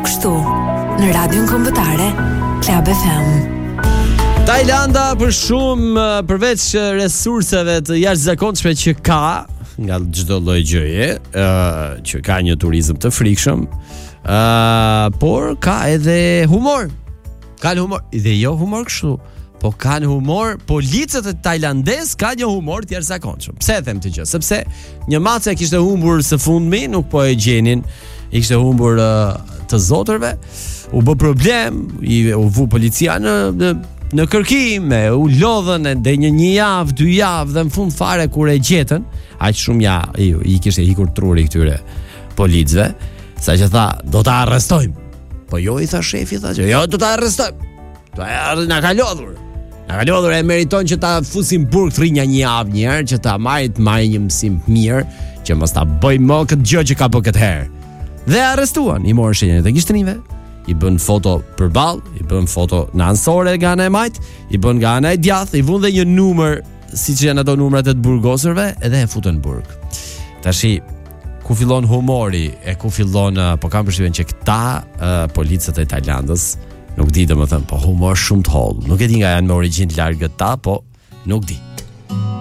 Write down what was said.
kështu në radion kombëtare Club FM. Tajlanda për shumë përveç resurseve të jashtëzakonshme që ka nga çdo lloj gjëje, që ka një turizëm të frikshëm, por ka edhe humor. Ka humor, dhe jo humor kështu, po kanë humor, policët e tajlandez ka një humor të jashtëzakonshëm. Pse e them këtë gjë? Sepse një mace kishte humbur së fundmi, nuk po e gjenin, i kishte humbur të zotërve, u bë problem, u vu policia në kërkim, u lodhën dhe një javë, 2 javë dhe në fund fare kur e gjetën, aq shumë i kishte ikur truri këtyre policëve, sa që tha, do ta arrestojmë. Po jo, i tha shefi, jo, do ta arrestojmë. Na ka lodhur. E meriton që ta fusim burg të rinja një javë një herë, që ta marrë një mësim mirë, që mos ta bëj më këtë gjë që ka bë këtë herë. Dhe arrestuan, i morën shenjat e gishtrive, i bën foto përballë, i bën foto në ansore nga ana e majt, i bën nga ana e djathtë, i vun dhe një numër, siç janë ato numrat e të burgosërve, edhe e futën në burg. Tashi ku fillon humori e ku fillon, po kam përshtypjen që këta policët e Tajlandës nuk di, domethënë, po humor shumë të holl. Nuk e di nga janë me origjinë largë ta, po nuk di.